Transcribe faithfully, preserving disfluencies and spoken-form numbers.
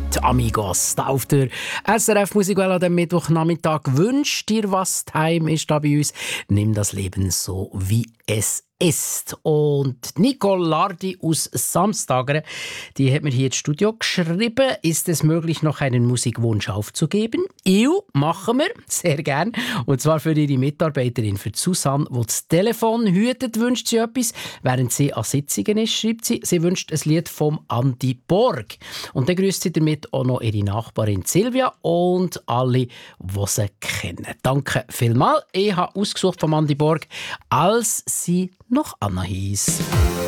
Amigos, da auf der S R F Musikwelle an dem Mittwochnachmittag. Wünsch dir was, Time ist da bei uns. Nimm das Leben so, wie es ist. Und Nicole Lardi aus Samstagere, die hat mir hier ins Studio geschrieben, ist es möglich, noch einen Musikwunsch aufzugeben? Eu, machen wir, sehr gern. Und zwar für ihre Mitarbeiterin, für Susanne, die das Telefon hütet, wünscht sie etwas. Während sie an Sitzungen ist, schreibt sie, sie wünscht ein Lied vom Andi Borg. Und dann grüßt sie damit auch noch ihre Nachbarin Silvia und alle, die sie kennen. Danke vielmals. Ich habe ausgesucht vom Andi Borg, als sie noch Anna hieß.